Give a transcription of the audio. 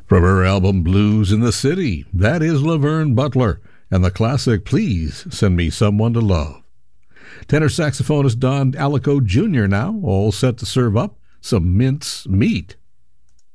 From her album Blues in the City, that is Laverne Butler, and the classic Please Send Me Someone to Love. Tenor saxophonist Don Alico Jr. now, all set to serve up some mince meat.